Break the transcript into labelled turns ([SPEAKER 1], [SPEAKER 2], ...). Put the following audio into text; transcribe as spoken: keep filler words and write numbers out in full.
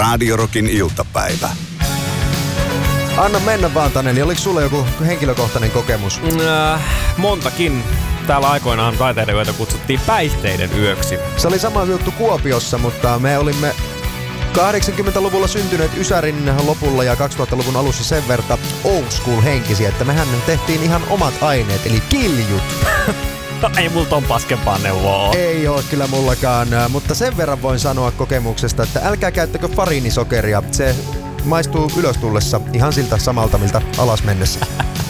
[SPEAKER 1] Radio Rockin iltapäivä.
[SPEAKER 2] Anna mennä vaan, Taneli. Oliko sulla joku henkilökohtainen kokemus?
[SPEAKER 3] Äh, montakin. Täällä aikoinaan taiteiden yötä kutsuttiin päihteiden yöksi.
[SPEAKER 2] Se oli sama juttu Kuopiossa, mutta me olimme kahdeksankymmentäluvulla syntyneet Ysärin lopulla ja kaksituhattaluvun alussa sen verta old school henkisiä, että mehän tehtiin ihan omat aineet, eli kiljut.
[SPEAKER 3] Ei mulla ton paskempaa neuvoa.
[SPEAKER 2] Ei oo kyllä mullakaan, mutta sen verran voin sanoa kokemuksesta, että älkää käyttäkö fariinisokeria. Se maistuu ylös tullessa ihan siltä samalta, miltä alas mennessä.